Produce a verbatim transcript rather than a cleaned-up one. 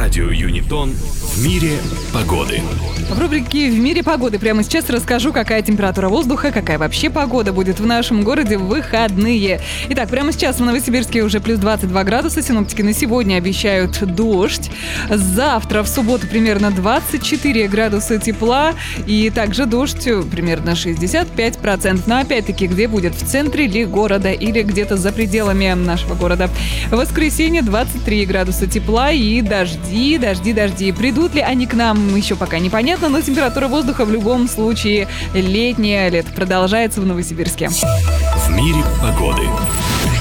Радио Юнитон в мире погоды. В рубрике «В мире погоды» прямо сейчас расскажу, какая температура воздуха, какая вообще погода будет в нашем городе в выходные. Итак, прямо сейчас в Новосибирске уже плюс двадцать два градуса. Синоптики на сегодня обещают дождь. Завтра, в субботу, примерно двадцать четыре градуса тепла. И также дождь примерно шестьдесят пять процентов. Но опять-таки, где будет? В центре ли города или где-то за пределами нашего города. В воскресенье двадцать три градуса тепла и дожди, дожди, дожди. Придут ли они к нам, еще пока непонятно. Но температура воздуха в любом случае летняя. Лето продолжается в Новосибирске. В мире погоды.